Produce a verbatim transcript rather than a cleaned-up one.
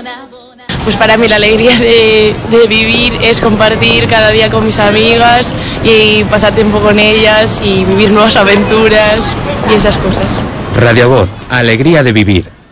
Pues para mí la alegría de, de vivir es compartir cada día con mis amigas y pasar tiempo con ellas y vivir nuevas aventuras y esas cosas. Radio Voz, alegría de vivir.